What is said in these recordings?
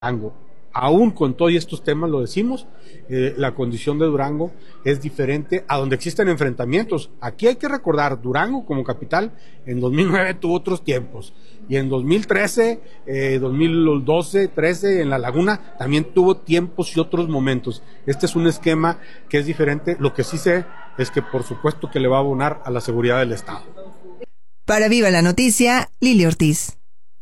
Durango. Aún con todos estos temas lo decimos, la condición de Durango es diferente a donde existen enfrentamientos. Aquí hay que recordar, Durango como capital en 2009 tuvo otros tiempos, y en 2013, 2012, 13 en La Laguna también tuvo tiempos y otros momentos. Este es un esquema que es diferente. Lo que sí sé es que por supuesto que le va a abonar a la seguridad del Estado. Para Viva la Noticia, Lili Ortiz.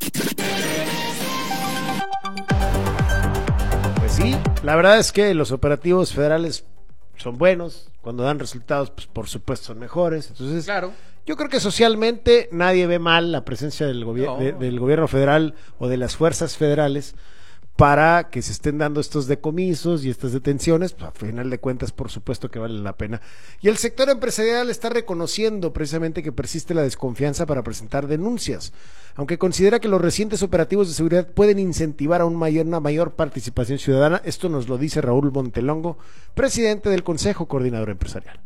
Sí, la verdad es que los operativos federales son buenos, cuando dan resultados, pues por supuesto son mejores. Entonces, claro, yo creo que socialmente nadie ve mal la presencia del gobierno federal o de las fuerzas federales para que se estén dando estos decomisos y estas detenciones. Pues a final de cuentas, por supuesto que vale la pena. Y el sector empresarial está reconociendo precisamente que persiste la desconfianza para presentar denuncias, aunque considera que los recientes operativos de seguridad pueden incentivar a una mayor participación ciudadana. Esto nos lo dice Raúl Montelongo, presidente del Consejo Coordinador Empresarial.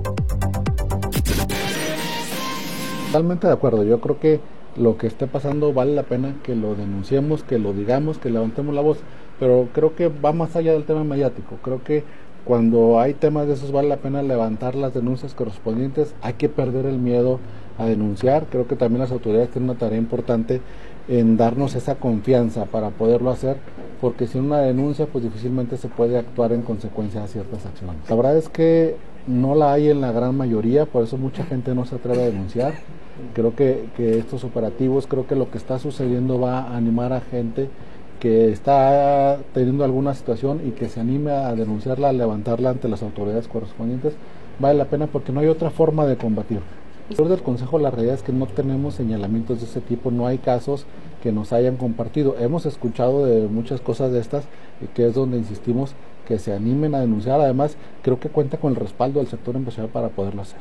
Totalmente de acuerdo. Yo creo que lo que esté pasando vale la pena que lo denunciemos, que lo digamos, que levantemos la voz, pero creo que va más allá del tema mediático. Creo que cuando hay temas de esos vale la pena levantar las denuncias correspondientes. Hay que perder el miedo a denunciar. Creo que también las autoridades tienen una tarea importante en darnos esa confianza para poderlo hacer, porque sin una denuncia pues difícilmente se puede actuar en consecuencia de ciertas acciones. La verdad es que no la hay en la gran mayoría, por eso mucha gente no se atreve a denunciar. Creo que estos operativos, creo que lo que está sucediendo va a animar a gente que está teniendo alguna situación y que se anime a denunciarla, a levantarla ante las autoridades correspondientes. Vale la pena porque no hay otra forma de combatir. Dentro del Consejo la realidad es que no tenemos señalamientos de ese tipo, no hay casos que nos hayan compartido. Hemos escuchado de muchas cosas de estas, que es donde insistimos que se animen a denunciar. Además, creo que cuenta con el respaldo del sector empresarial para poderlo hacer.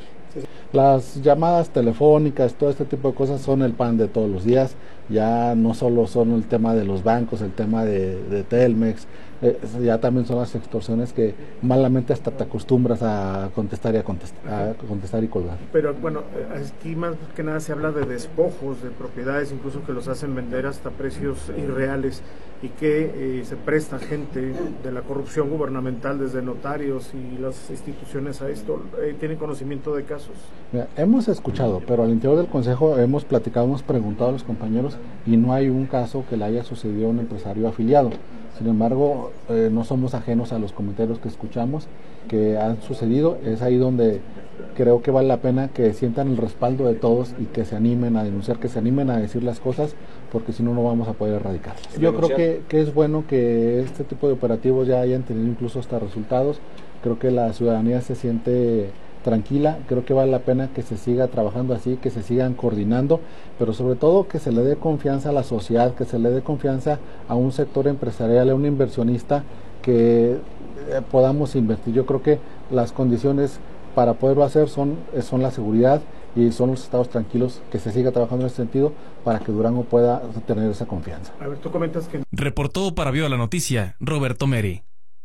Las llamadas telefónicas, todo este tipo de cosas son el pan de todos los días. Ya no solo son el tema de los bancos, el tema de Telmex, ya también son las extorsiones que malamente hasta te acostumbras a contestar y a contestar y colgar. Pero bueno, aquí más que nada se habla de despojos de propiedades, incluso que los hacen vender hasta precios irreales, y que se presta gente de la corrupción gubernamental, desde notarios y las instituciones a esto. ¿Tienen conocimiento de casos? Mira, hemos escuchado, pero al interior del Consejo hemos platicado, hemos preguntado a los compañeros y no hay un caso que le haya sucedido a un empresario afiliado. Sin embargo, no somos ajenos a los comentarios que escuchamos que han sucedido. Es ahí donde creo que vale la pena que sientan el respaldo de todos y que se animen a denunciar, que se animen a decir las cosas, porque si no, no vamos a poder erradicarlas. Yo creo que es bueno que este tipo de operativos ya hayan tenido incluso hasta resultados. Creo que la ciudadanía se siente tranquila. Creo que vale la pena que se siga trabajando así, que se sigan coordinando, pero sobre todo que se le dé confianza a la sociedad, que se le dé confianza a un sector empresarial, a un inversionista, que podamos invertir. Yo creo que las condiciones para poderlo hacer son la seguridad y son los estados tranquilos, que se siga trabajando en ese sentido para que Durango pueda tener esa confianza. A ver, tú comentas que... Reportó para Viva la Noticia, Roberto Meri.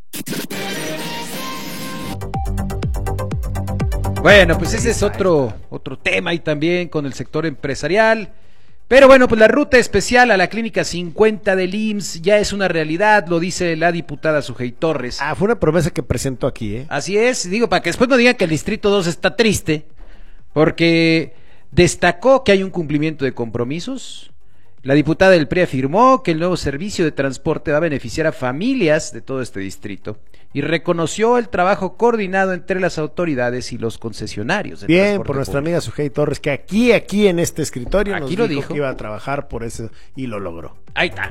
Bueno, pues ese es otro tema y también con el sector empresarial. Pero bueno, pues la ruta especial a la Clínica 50 del IMSS ya es una realidad, lo dice la diputada Sujei Torres. Fue una promesa que presentó aquí, ¿eh? Así es, digo, para que después no digan que el Distrito 2 está triste, porque destacó que hay un cumplimiento de compromisos. La diputada del PRI afirmó que el nuevo servicio de transporte va a beneficiar a familias de todo este distrito y reconoció el trabajo coordinado entre las autoridades y los concesionarios de Bien, transporte por nuestra público. amiga Sujei Torres, que aquí en este escritorio Aquí nos lo dijo dijo que iba a trabajar por eso y lo logró. Ahí está.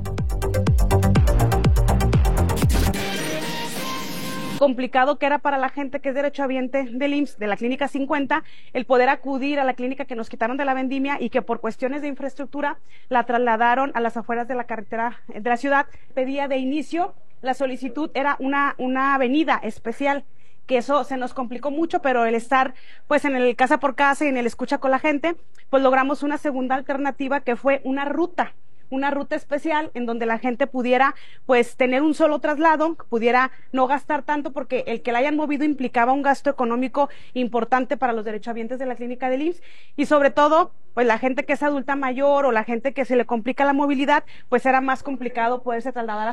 Complicado que era para la gente que es derechohabiente del IMSS, de la Clínica 50, el poder acudir a la clínica que nos quitaron de la vendimia y que por cuestiones de infraestructura la trasladaron a las afueras de la carretera de la ciudad. Pedía de inicio, la solicitud era una avenida especial, que eso se nos complicó mucho, pero el estar pues en el casa por casa y en el escucha con la gente, pues logramos una segunda alternativa que fue una ruta una ruta especial en donde la gente pudiera pues tener un solo traslado, pudiera no gastar tanto, porque el que la hayan movido implicaba un gasto económico importante para los derechohabientes de la clínica del IMSS, y sobre todo pues la gente que es adulta mayor o la gente que se le complica la movilidad, pues era más complicado poderse trasladar